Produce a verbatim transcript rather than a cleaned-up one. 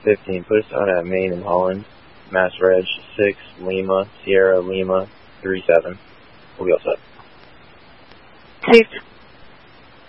fifteen, put us on at Maine and Holland, Mass Reg six, Lima, Sierra Lima, three seven. We'll be all set. Chief.